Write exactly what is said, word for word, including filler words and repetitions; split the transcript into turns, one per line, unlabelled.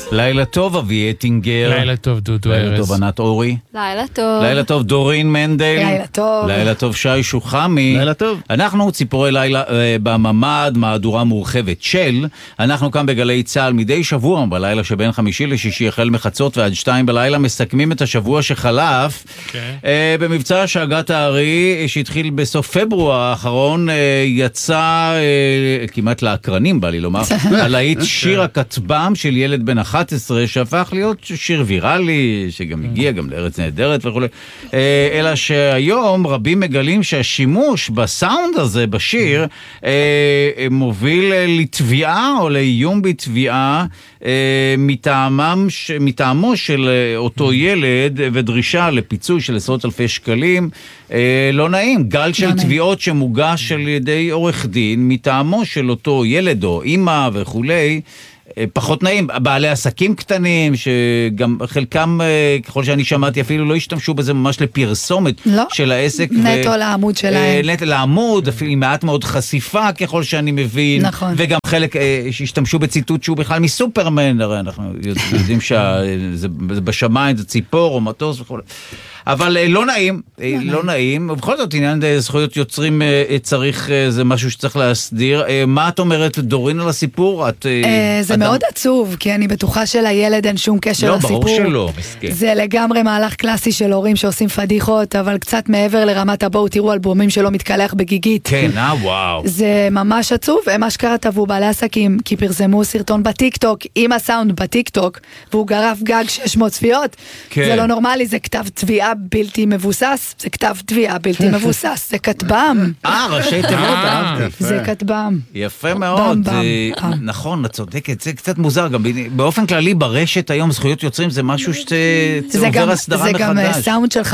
לילה טוב, אבי אטינגר.
לילה טוב, דודו ארז.
לילה טוב, ענת אורי.
לילה טוב.
לילה טוב, דורין מנדל.
לילה טוב.
לילה טוב, שי שוחמי.
לילה טוב.
אנחנו ציפורי לילה אה, בממד, מהדורה מורחבת של. אנחנו כאן בגלי צהל מדי שבוע, בלילה שבין חמישי לשישי, החל מחצות ועד שתיים בלילה, מסכמים את השבוע שחלף. Okay. אה, במבצע שאגת הארי, שהתחיל בסוף פברואר האחרון, אה, יצא אה, כמעט לאקרנים, בא לי לומר, על היית שיר הכתבם של ילד בן אחת עשרה, שהפך להיות שיר ויראלי, שגם הגיע גם לארץ נהדרת וכו'. אלא שהיום רבים מגלים שהשימוש בסאונד הזה, בשיר, מוביל לתביעה או לאיום בתביעה מטעמם, מטעמו של אותו ילד, ודרישה לפיצוי של עשרות אלפי שקלים. לא נעים, גל של תביעות שמוגש על ידי עורך דין מטעמו של אותו ילד או אמא וכולי. פחות נעים, בעלי עסקים קטנים, שגם חלקם, ככל שאני שמעתי, אפילו לא השתמשו בזה ממש לפרסומת לא. של העסק.
נטו ו... לעמוד שלהם.
נטו לעמוד, אפילו עם מעט מאוד חשיפה, ככל שאני מבין. נכון. וגם חלק שהשתמשו בציטוט שהוא בכלל מסופרמן, הרי אנחנו יודעים שזה בשמיים, זה ציפור או מטוס וכו'. אבל לא נעים, לא נעים, ובכל זאת עניין זכויות יוצרים צריך, זה משהו שצריך להסדיר. מה את אומרת, דורין, על הסיפור?
זה מאוד עצוב, כי אני בטוחה שלילד אין שום קשר לסיפור.
לא, ברור שלא, מסכן.
זה לגמרי מהלך קלאסי של הורים שעושים פדיחות, אבל קצת מעבר לרמת הבואו, תראו אלבומים שלא מתקלח בגיגית.
כן, אה, וואו.
זה ממש עצוב, הם אשכרה טבעו בעלי עסקים, כי פרסמו סרטון בטיקטוק, עם הסאונד בטיקטוק, והוא גרף גג שש מאות צפיות. זה לא נורמלי, זה כתב תביעה בלתי מבוסס, זה כתב תביעה בלתי מבוסס, זה כתבם.
אה, ראשי תיבות, אהבתי.
זה כתבם.
יפה מאוד, נכון, את צודקת, זה קצת מוזר, גם באופן כללי ברשת היום זכויות יוצרים זה משהו שעובר הסדרה מחדש.
זה גם סאונד של